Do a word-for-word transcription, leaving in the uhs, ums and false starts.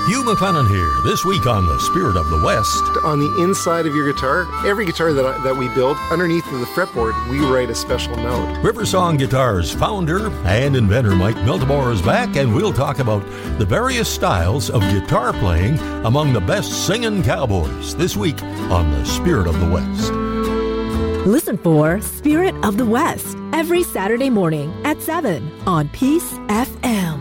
Hugh McLennan here, this week on The Spirit of the West. On the inside of your guitar, every guitar that I, that we build, underneath of the fretboard, we write a special note. Riversong Guitars founder and inventor Mike Miltimore is back, and we'll talk about the various styles of guitar playing among the best singing cowboys this week on The Spirit of the West. Listen for Spirit of the West every Saturday morning at seven on Peace F M.